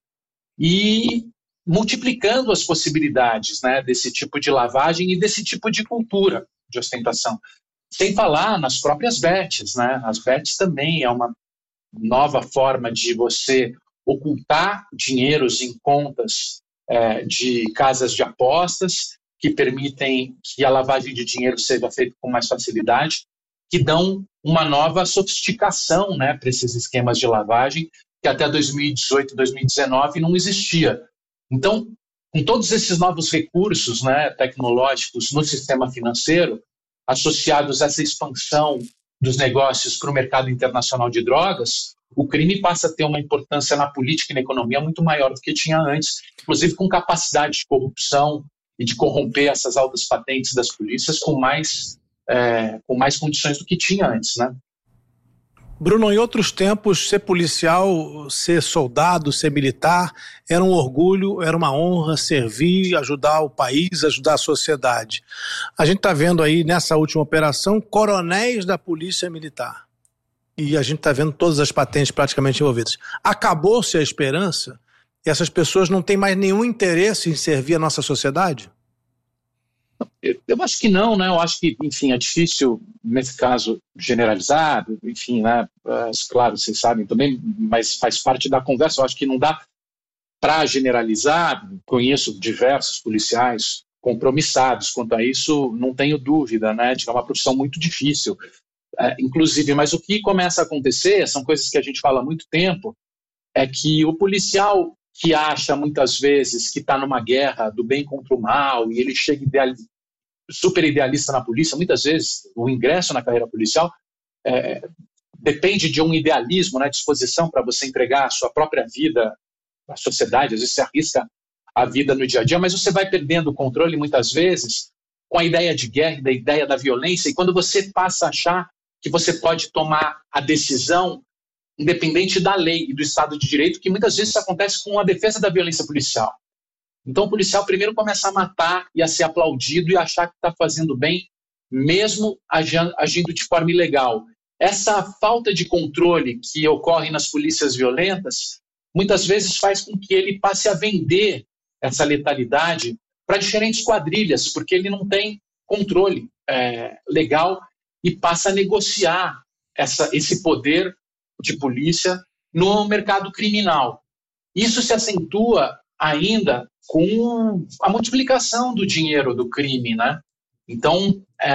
e multiplicando as possibilidades, né, desse tipo de lavagem e desse tipo de cultura de ostentação. Sem falar nas próprias bets, né? As bets também é uma nova forma de você ocultar dinheiros em contas de casas de apostas, que permitem que a lavagem de dinheiro seja feita com mais facilidade, que dão uma nova sofisticação, né, para esses esquemas de lavagem, que até 2018, 2019 não existia. Então, com todos esses novos recursos, né, tecnológicos no sistema financeiro, associados a essa expansão dos negócios para o mercado internacional de drogas, o crime passa a ter uma importância na política e na economia muito maior do que tinha antes, inclusive com capacidade de corrupção e de corromper essas altas patentes das polícias com mais condições do que tinha antes, né? Bruno, em outros tempos, ser policial, ser soldado, ser militar, era um orgulho, era uma honra servir, ajudar o país, ajudar a sociedade. A gente está vendo aí, nessa última operação, coronéis da Polícia Militar. E a gente está vendo todas as patentes praticamente envolvidas. Acabou-se a esperança E essas pessoas não têm mais nenhum interesse em servir a nossa sociedade? Eu acho que não, né? Eu acho que, enfim, é difícil, nesse caso, generalizar, enfim, né? Claro, vocês sabem também, mas faz parte da conversa. Eu acho que não dá para generalizar. Conheço diversos policiais compromissados quanto a isso, não tenho dúvida, né? De que é uma profissão muito difícil, inclusive. Mas o que começa a acontecer, são coisas que a gente fala há muito tempo, é que o policial que acha muitas vezes que está numa guerra do bem contra o mal e ele chega super idealista na polícia, muitas vezes o ingresso na carreira policial depende de um idealismo, né, disposição para você entregar a sua própria vida à sociedade. Às vezes você arrisca a vida no dia a dia, mas você vai perdendo o controle muitas vezes com a ideia de guerra, da ideia da violência, e quando você passa a achar que você pode tomar a decisão independente da lei e do Estado de Direito, que muitas vezes isso acontece com a defesa da violência policial. Então o policial primeiro começa a matar e a ser aplaudido e achar que está fazendo bem, mesmo agindo de forma ilegal. Essa falta de controle que ocorre nas polícias violentas, muitas vezes faz com que ele passe a vender essa letalidade para diferentes quadrilhas, porque ele não tem controle legal e passa a negociar esse poder de polícia no mercado criminal. Isso se acentua ainda com a multiplicação do dinheiro do crime, né? Então,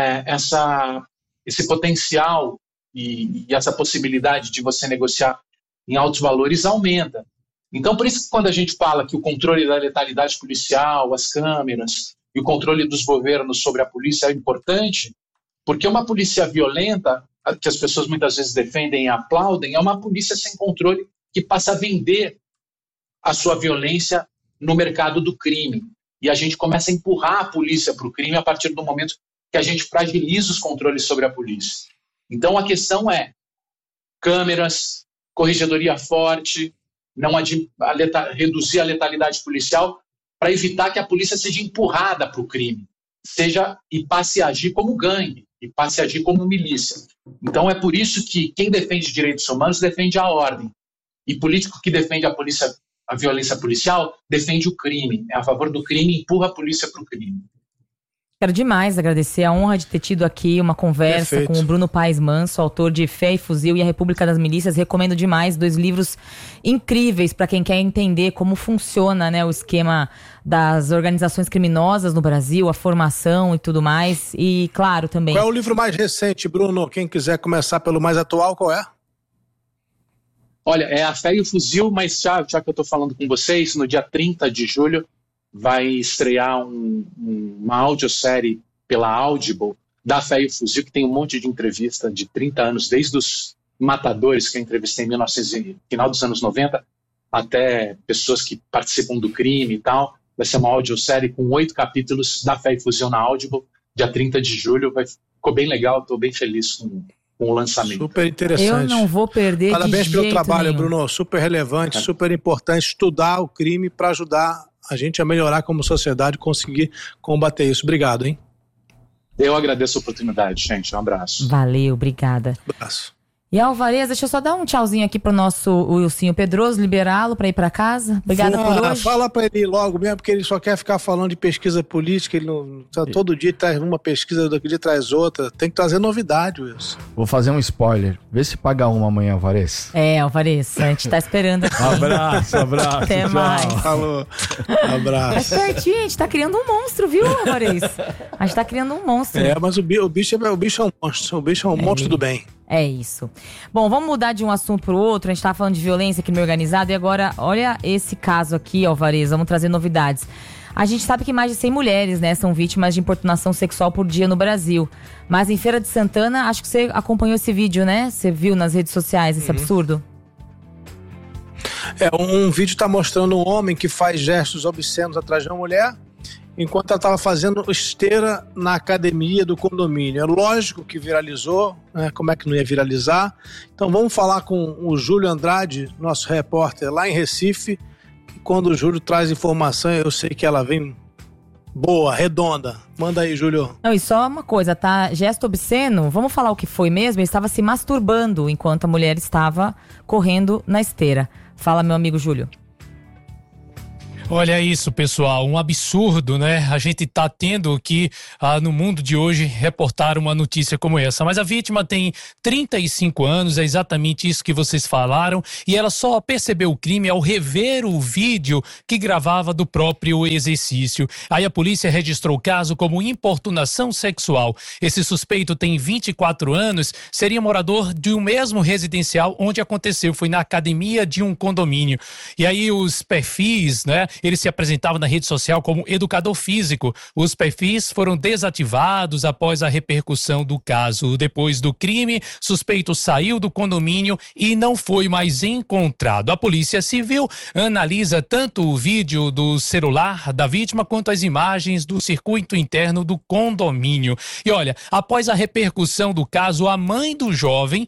esse potencial e essa possibilidade de você negociar em altos valores aumenta. Então, por isso que quando a gente fala que o controle da letalidade policial, as câmeras e o controle dos governos sobre a polícia é importante, porque uma polícia violenta, que as pessoas muitas vezes defendem e aplaudem, é uma polícia sem controle que passa a vender a sua violência no mercado do crime. E a gente começa a empurrar a polícia para o crime a partir do momento que a gente fragiliza os controles sobre a polícia. Então a questão é câmeras, corregedoria forte, reduzir a letalidade policial para evitar que a polícia seja empurrada para o crime, e passe a agir como gangue, e passe a agir como milícia. Então é por isso que quem defende direitos humanos defende a ordem, e político que defende a violência policial defende o crime, é a favor do crime e empurra a polícia para o crime. Quero demais agradecer a honra de ter tido aqui uma conversa com o Bruno Paes Manso, autor de Fé e Fuzil e A República das Milícias. Recomendo demais, 2 livros incríveis para quem quer entender como funciona, né, o esquema das organizações criminosas no Brasil, a formação e tudo mais. E, claro, também... Qual é o livro mais recente, Bruno? Quem quiser começar pelo mais atual, qual é? Olha, é A Fé e o Fuzil, mas já que eu estou falando com vocês, no dia 30 de julho, vai estrear uma audiosérie pela Audible da Fé e o Fuzil, que tem um monte de entrevista de 30 anos, desde os matadores que eu entrevistei em final dos anos 90, até pessoas que participam do crime e tal. Vai ser uma audiosérie com 8 capítulos da Fé e Fuzil na Audible, dia 30 de julho. Ficou bem legal, estou bem feliz com o lançamento. Super interessante. Eu não vou perder. Parabéns pelo trabalho, nenhum. Bruno. Super relevante, super importante estudar o crime para ajudar a gente a melhorar como sociedade, conseguir combater isso. Obrigado, hein? Eu agradeço a oportunidade, gente. Um abraço. Valeu, obrigada. Abraço. E Alvarez, deixa eu só dar um tchauzinho aqui pro nosso Wilsinho Pedroso, liberá-lo para ir para casa. Obrigada por hoje. Fala para ele logo mesmo, porque ele só quer ficar falando de pesquisa política. Ele não, todo dia traz uma pesquisa, daqui dia traz outra. Tem que trazer novidade, Wilson. Vou fazer um spoiler. Vê se paga uma amanhã, Alvarez. Alvarez, a gente tá esperando aqui. Abraço. Até tchau. mais. Falou. Abraço. É pertinho, a gente tá criando um monstro, viu, Alvarez? A gente tá criando um monstro. Mas o bicho é um monstro. O bicho é um monstro do bem. É isso. Bom, vamos mudar de um assunto pro outro. A gente tava falando de violência, crime organizado. E agora, olha esse caso aqui, Alvarez. Vamos trazer novidades. A gente sabe que mais de 100 mulheres, né, são vítimas de importunação sexual por dia no Brasil. Mas em Feira de Santana, acho que você acompanhou esse vídeo, né? Você viu nas redes sociais esse absurdo? Um vídeo está mostrando um homem que faz gestos obscenos atrás de uma mulher, enquanto ela estava fazendo esteira na academia do condomínio. É lógico que viralizou, né? Como é que não ia viralizar? Então vamos falar com o Júlio Andrade, nosso repórter lá em Recife, que quando o Júlio traz informação, eu sei que ela vem boa, redonda. Manda aí, Júlio. Não, e só uma coisa, tá? Gesto obsceno, vamos falar o que foi mesmo? Ele estava se masturbando enquanto a mulher estava correndo na esteira. Fala, meu amigo Júlio. Olha isso, pessoal, um absurdo, né? A gente tá tendo que, no mundo de hoje, reportar uma notícia como essa. Mas a vítima tem 35 anos, é exatamente isso que vocês falaram, e ela só percebeu o crime ao rever o vídeo que gravava do próprio exercício. Aí a polícia registrou o caso como importunação sexual. Esse suspeito tem 24 anos, seria morador de um mesmo residencial onde aconteceu, foi na academia de um condomínio. E aí os perfis, né? Ele se apresentava na rede social como educador físico. Os perfis foram desativados após a repercussão do caso. Depois do crime, suspeito saiu do condomínio e não foi mais encontrado. A Polícia Civil analisa tanto o vídeo do celular da vítima quanto as imagens do circuito interno do condomínio. E olha, após a repercussão do caso, a mãe do jovem,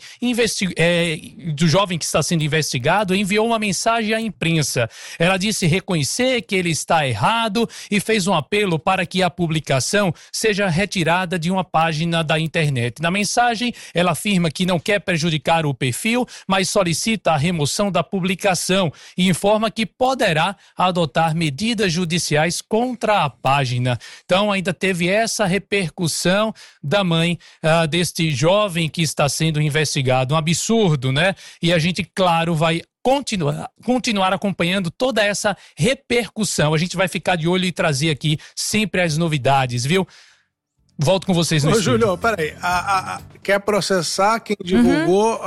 que está sendo investigado, enviou uma mensagem à imprensa. Ela disse reconhecer que ele está errado e fez um apelo para que a publicação seja retirada de uma página da internet. Na mensagem, ela afirma que não quer prejudicar o perfil, mas solicita a remoção da publicação e informa que poderá adotar medidas judiciais contra a página. Então, ainda teve essa repercussão da mãe deste jovem que está sendo investigado. Um absurdo, né? E a gente, claro, vai continuar acompanhando toda essa repercussão. A gente vai ficar de olho e trazer aqui sempre as novidades, viu? Volto com vocês no estúdio. Júlio, peraí. Quer processar quem divulgou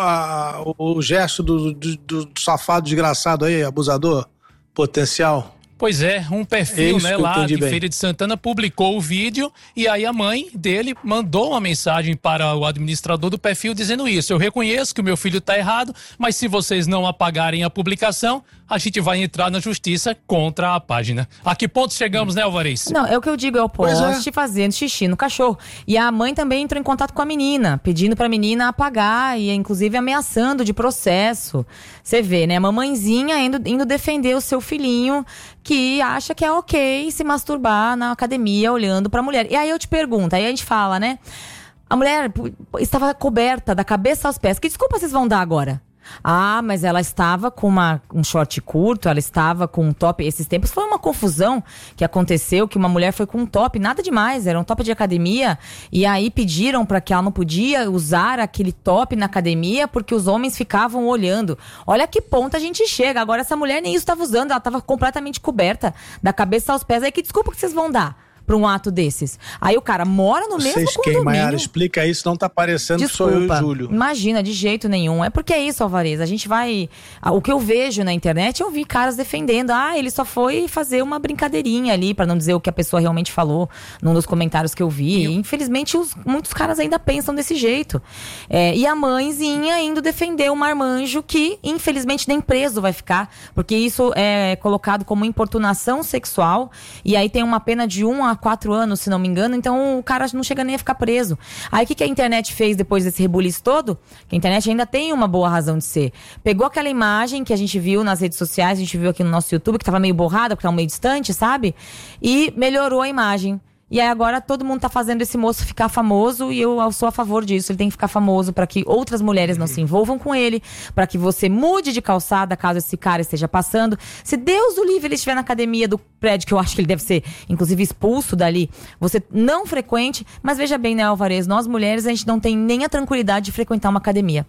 o gesto do safado desgraçado aí, abusador potencial? Pois é, um perfil lá de Feira de Santana publicou o vídeo e aí a mãe dele mandou uma mensagem para o administrador do perfil dizendo isso. Eu reconheço que o meu filho está errado, mas se vocês não apagarem a publicação, a gente vai entrar na justiça contra a página. A que ponto chegamos, né, Alvarez? Não, é o que eu digo, é o poste fazendo xixi no cachorro. E a mãe também entrou em contato com a menina, pedindo pra menina apagar e inclusive ameaçando de processo. Você vê, né, a mamãezinha indo defender o seu filhinho que acha que é ok se masturbar na academia olhando pra mulher. E aí eu te pergunto, aí a gente fala, né, a mulher estava coberta da cabeça aos pés. Que desculpa vocês vão dar agora? Ah, mas ela estava com um short curto, ela estava com um top. Esses tempos foi uma confusão que aconteceu, que uma mulher foi com um top, nada demais, era um top de academia. E aí pediram para que ela não podia usar aquele top na academia porque os homens ficavam olhando. Olha que ponto a gente chega. Agora essa mulher nem isso estava usando, ela estava completamente coberta da cabeça aos pés. Aí que desculpa que vocês vão dar pra um ato desses? Aí o cara mora no mesmo condomínio. Maiara, explica isso, não tá parecendo que sou eu e o Júlio. Imagina, de jeito nenhum. É porque é isso, Alvarez, a gente vai... O que eu vejo na internet, eu vi caras defendendo. Ele só foi fazer uma brincadeirinha ali, pra não dizer o que a pessoa realmente falou num dos comentários que eu vi. E, infelizmente, muitos caras ainda pensam desse jeito. E a mãezinha indo defender um marmanjo que, infelizmente, nem preso vai ficar, porque isso é colocado como importunação sexual, e aí tem uma pena de 1 a 4 anos, se não me engano, então o cara não chega nem a ficar preso. Aí o que a internet fez depois desse rebuliço todo? Que a internet ainda tem uma boa razão de ser. Pegou aquela imagem que a gente viu nas redes sociais, a gente viu aqui no nosso YouTube, que tava meio borrada, porque tava meio distante, sabe? E melhorou a imagem. E aí agora todo mundo tá fazendo esse moço ficar famoso e eu sou a favor disso. Ele tem que ficar famoso para que outras mulheres não se envolvam com ele, para que você mude de calçada caso esse cara esteja passando. Se Deus o livre ele estiver na academia do prédio, que eu acho que ele deve ser, inclusive, expulso dali, você não frequente. Mas veja bem, né, Alvarez, nós mulheres, a gente não tem nem a tranquilidade de frequentar uma academia.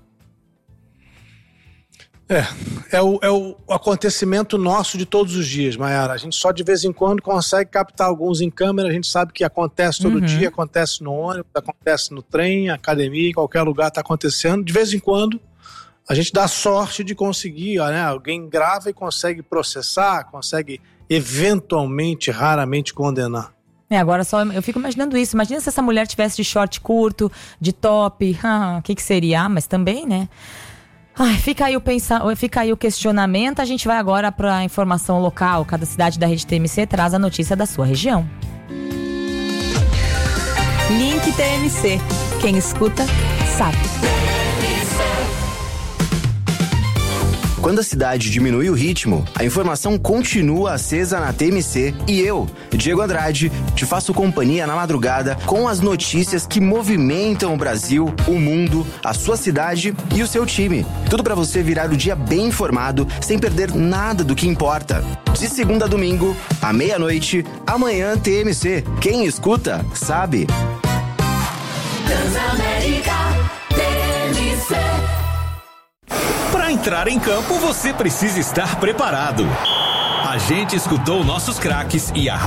É o acontecimento nosso de todos os dias, Maiara. A gente só de vez em quando consegue captar alguns em câmera. A gente sabe que acontece todo dia, acontece no ônibus, acontece no trem, academia, em qualquer lugar está acontecendo. De vez em quando, a gente dá sorte de conseguir, né? Alguém grava e consegue processar, consegue eventualmente, raramente condenar. Agora só eu fico imaginando isso. Imagina se essa mulher tivesse de short curto, de top. O que seria? Mas também, né? Fica aí o questionamento. A gente vai agora para a informação local. Cada cidade da Rede TMC traz a notícia da sua região. Link TMC. Quem escuta, sabe. Quando a cidade diminui o ritmo, a informação continua acesa na TMC e eu, Diego Andrade, te faço companhia na madrugada com as notícias que movimentam o Brasil, o mundo, a sua cidade e o seu time. Tudo para você virar o dia bem informado, sem perder nada do que importa. De segunda a domingo, à meia-noite, amanhã TMC. Quem escuta, sabe. Transamérica TMC. Para entrar em campo, você precisa estar preparado. A gente escutou nossos craques e a